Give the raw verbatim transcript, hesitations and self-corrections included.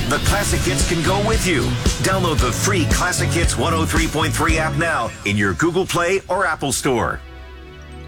the Classic Hits can go with you. Download the free Classic Hits one oh three point three app now in your Google Play or Apple Store.